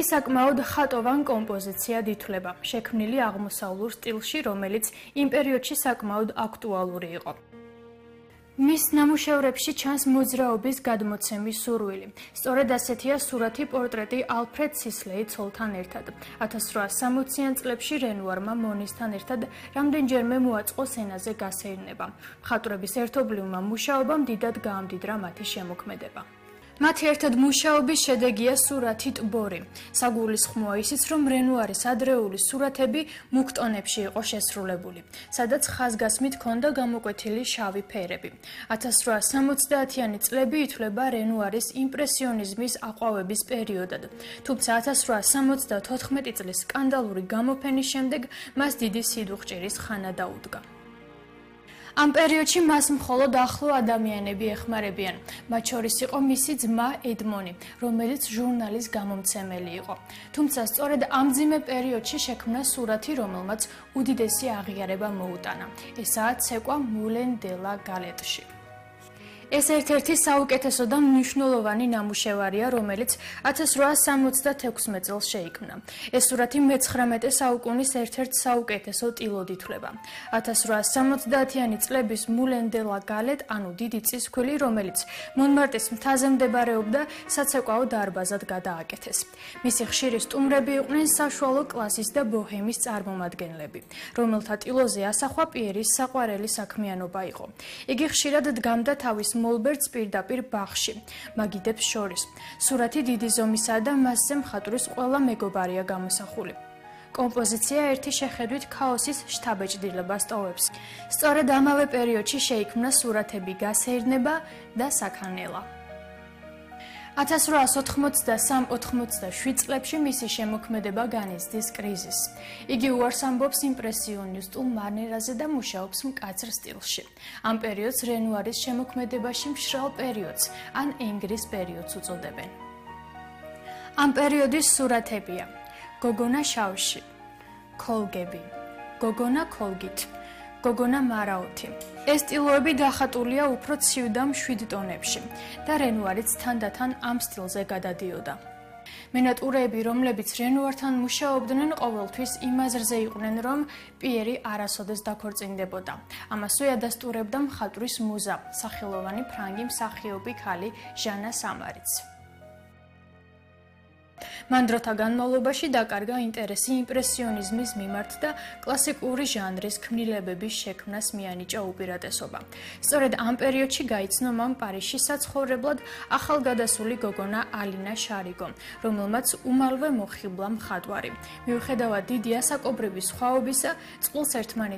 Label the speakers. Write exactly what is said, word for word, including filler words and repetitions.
Speaker 1: საკმაოდ ხატოვან კომპოზიციად ითვლება, შექმნილი აღმოსავლურ სტილში, რომელიც იმ პერიოდში საკმაოდ აქტუალური იყო. მის ნამუშევრებში ჩანს მოძრაობის გადმოცემის სურვილი. სწორედ ასეთია სურათი პორტრეტი ალფრედ სისლეი ცოლთან ერთად. ათას რვაასი სამოციან წლებში რენუარმა მონისთან ერთად რამდენჯერმე მოაწყო სცენაზე გასეირნება. მხატვრების ერთობლივმა მუშაობამ დიდად გაამდიდრა მათი შემოქმედება. მათი ერთად მუშაობის შედეგია სურათი ტბორი. საგულისხმოა ისიც, რომ რენუარის ადრეული სურათები მუქ ტონებში იყო შესრულებული, სადაც ხაზგასმით ჰქონდა გამოკვეთილი შავი ფერები. ათას რვაასი სამოცდაათიანი წლები ითვლება რენუარის იმპრესიონიზმის აყვავების პერიოდად, თუმცა ათას რვაასი სამოცდათოთხმეტი წლის სკანდალური გამოფენის შემდეგ მას დიდი სიდუხჭირის ხანა დაუდგა. ამ პერიოდში მას მხოლოდ ახლო ადამიანები ეხმარებიან, მათ შორის იყო მისი ძმა ედმონი, რომელიც ჟურნალის გამომცემელი იყო. თუმცა სწორედ ამ მძიმე პერიოდში შექმნა სურათი, რომელმაც უდიდესი აღიარება მოუტანა. ესაა ცეკვა მულენ დე ლა გალეტში. ეს ერთ-ერთი საუკეთესო და მნიშვნელოვანი ნამუშევარია, რომელიც ათას რვაასი სამოცდათექვსმეტ წელს შეიქმნა. ეს სურათი მეცხრამეტე საუკუნის ერთ-ერთ საუკეთესო ტილოდ ითვლება. ათას რვაასი სამოცდაათიანი წლების მულენ დე ლა გალეტ, ანუ დიდი წისქვილი, რომელიც მონმარტრის მთაზე მდებარეობდა, საცეკვაო დარბაზად გადააკეთეს. მისი ხშირი სტუმრები იყვნენ საშუალო კლასის და ბოჰემის წარმომადგენლები, რომელთა ტილოზე ასახვა პიერის საყვარელი საქმიანობა იყო. იგი ხშირად დგამდა თავის მოლბერტს პირდაპირ ბაღში, მაგიდებს შორის. სურათი დიდი ზომისაა და მასზე მხატვრის ყველა მეგობარია გამოსახული. კომპოზიცია ერთი შეხედვით ქაოსის შთაბეჭდილებას ტოვებს. სწორედ ამავე პერიოდში შეიქმნა სურათები გასეირნება და საქანელა. ათას რვაასი ოთხმოცდასამ ოთხმოცდაშვიდ წლებში მისი შემოქმედება განიცდის კრიზისს. იგი უარს ამბობს იმპრესიონისტულ მანერაზე და მუშაობს მკაცრ სტილში. ამ პერიოდს რენუარის შემოქმედებაში მშრალ პერიოდს ან ენგრის პერიოდს უწოდებენ. ამ პერიოდის სურათებია: გოგონა შავში, ქოლგები, გოგონა ქოლგით, გოგონა მარაოთი. ეს ტილოები დახატულია უფრო ცივ და მშვიდ ტონებში და რენუარიც თანდათან ამ სტილზე გადადიოდა. მენატურეები, რომლებიც რენუართან მუშაობდნენ, ყოველთვის იმ აზრზე იყვნენ, რომ პიერი არასოდეს დაქორწინდებოდა. ამასვე ადასტურებდა მხატვრის მუზა, სახელოვანი ფრანგი მსახიობი ქალი ჟანა სამარიც. მან დროთა განმავლობაში დაკარგა ინტერესი იმპრესიონიზმის მიმართ და კლასიკური ჟანრის ქმნილებების შექმნას მიანიჭა უპირატესობა. სწორედ ამ პერიოდში გაიცნო მან პარიზში საცხოვრებლად ახალგადასული გოგონა ალინა შარიგო, რომელმაც უმალვე მოხიბლა მხატვარი. მიუხედავად დიდი ასაკობრივი სხვაობისა, წყვილს ერთმანეთი